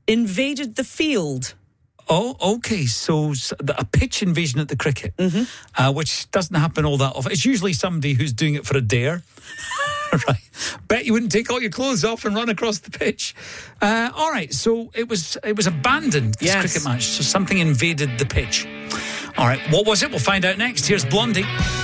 invaded the field. Oh, okay. So a pitch invasion at the cricket, which doesn't happen all that often. It's usually somebody who's doing it for a dare. Right. Bet you wouldn't take all your clothes off and run across the pitch. All right. So it was abandoned, this cricket match. So something invaded the pitch. All right. What was it? We'll find out next. Here's Blondie.